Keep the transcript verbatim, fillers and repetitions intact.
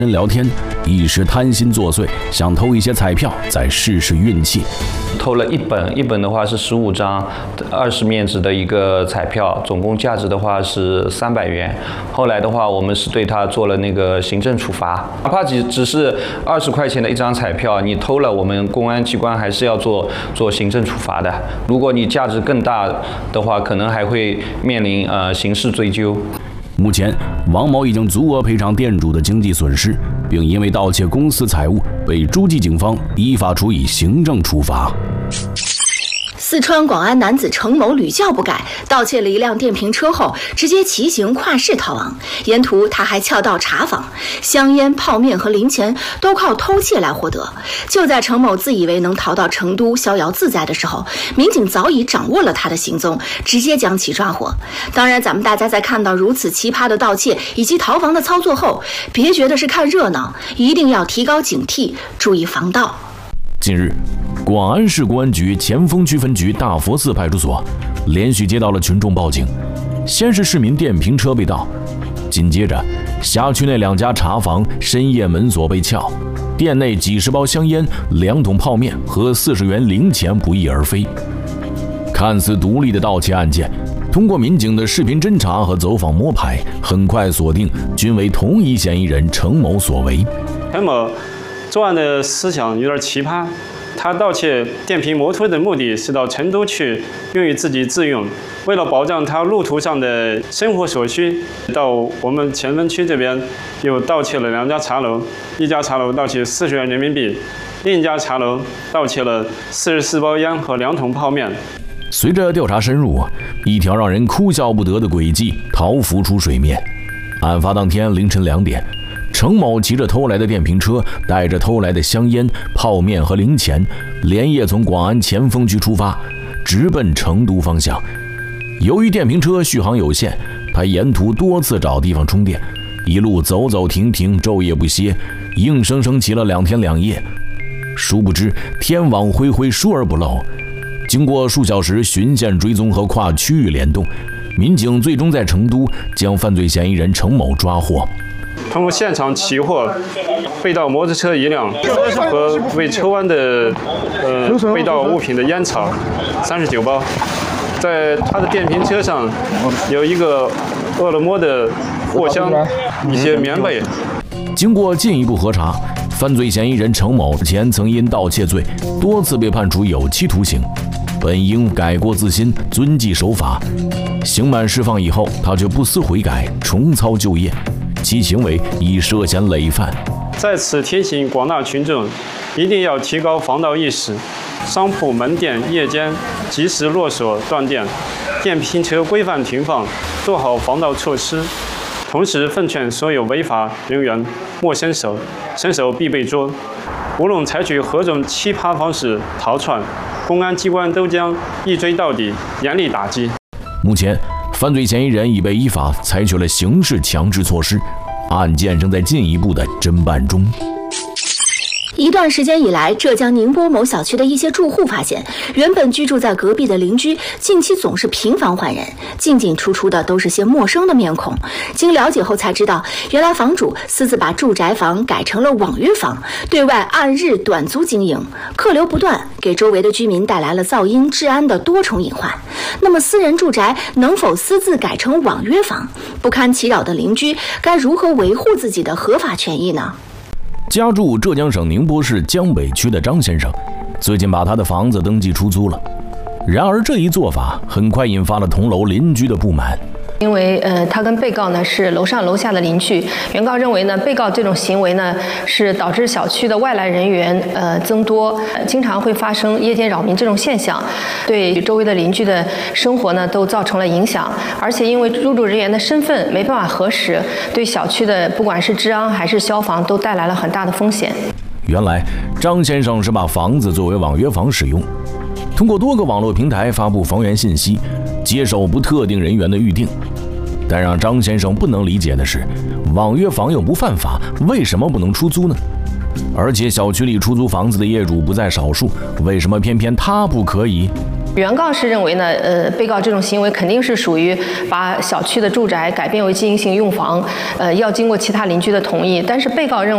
人聊天，一时贪心作祟，想偷一些彩票，再试试运气。 偷了一本，一本的话是十五张，二十面值的一个彩票，总共价值的话是三百元。后来的话，我们是对他做了那个行政处罚，哪怕只只是二十块钱的一张彩票，你偷了，我们公安机关还是要做做行政处罚的。如果你价值更大的话，可能还会面临呃刑事追究。 目前，王某已经足额赔偿店主的经济损失，并因为盗窃公司财物被诸暨警方依法处以行政处罚。 四川广安男子程某屡教不改，盗窃了一辆电瓶车后，直接骑行跨市逃亡。沿途他还撬盗茶坊，香烟、泡面和零钱都靠偷窃来获得。就在程某自以为能逃到成都逍遥自在的时候，民警早已掌握了他的行踪，直接将其抓获。当然，咱们大家在看到如此奇葩的盗窃以及逃亡的操作后，别觉得是看热闹，一定要提高警惕，注意防盗。 近日，广安市公安局前锋区分局大佛寺派出所连续接到了群众报警，先是市民电瓶车被盗，紧接着辖区内两家茶房深夜门锁被撬，店内几十包香烟、两桶泡面和四十元零钱不翼而飞。看似独立的盗窃案件，通过民警的视频侦查和走访摸排，很快锁定均为同一嫌疑人程某所为。 程某作案的思想有点奇葩，他盗窃电瓶摩托的目的是到成都去用于自己自用。为了保障他路途上的生活所需，到我们前锋区这边又盗窃了两家茶楼，一家茶楼盗窃四十元人民币，另一家茶楼盗窃了四十四包烟和两桶泡面。 随着调查深入，一条让人哭笑不得的诡计逃浮出水面。案发当天凌晨两点。程某骑着偷来的电瓶车，带着偷来的香烟、泡面和零钱，连夜从广安前锋区出发，直奔成都方向。由于电瓶车续航有限，他沿途多次找地方充电，一路走走停停，昼夜不歇，硬生生骑了两天两夜。殊不知天网恢恢，疏而不漏。经过数小时循线追踪和跨区域联动，民警最终在成都将犯罪嫌疑人程某抓获。 通过现场起获被盗摩托车一辆和未抽完的呃被盗物品的烟草三十九包，在他的电瓶车上有一个饿了么的货箱，一些棉被。 经过进一步核查，犯罪嫌疑人程某之前曾因盗窃罪多次被判处有期徒刑，本应改过自新，遵纪守法。刑满释放以后，他却不思悔改，重操旧业。其行为已涉嫌累犯。 在此提醒广大群众，一定要提高防盗意识，商铺门店夜间及时落锁断电，电瓶车规范停放，做好防盗措施。同时奉劝所有违法人员莫伸手，伸手必被捉。无论采取何种奇葩方式逃窜，公安机关都将一追到底，严厉打击。 目前，犯罪嫌疑人已被依法采取了刑事强制措施，案件正在进一步的侦办中。 一段时间以来，浙江宁波某小区的一些住户发现，原本居住在隔壁的邻居近期总是频繁换人，进进出出的都是些陌生的面孔。经了解后才知道，原来房主私自把住宅房改成了网约房，对外按日短租经营，客流不断，给周围的居民带来了噪音、治安的多重隐患。那么，私人住宅能否私自改成网约房？不堪其扰的邻居该如何维护自己的合法权益呢？ 家住浙江省宁波市江北区的张先生，最近把他的房子登记出租了。然而这一做法很快引发了同楼邻居的不满。 因为呃，他跟被告呢是楼上楼下的邻居，原告认为呢，被告这种行为呢是导致小区的外来人员呃增多，呃、经常会发生夜间扰民这种现象，对周围的邻居的生活呢都造成了影响。而且因为入住人员的身份没办法核实，对小区的不管是治安还是消防都带来了很大的风险。 原来张先生是把房子作为网约房使用，通过多个网络平台发布房源信息，接受不特定人员的预订。但让张先生不能理解的是，网约房又不犯法，为什么不能出租呢？而且小区里出租房子的业主不在少数，为什么偏偏他不可以？ 原告是认为呢，呃，被告这种行为肯定是属于把小区的住宅改变为经营性用房，呃，要经过其他邻居的同意。但是被告认为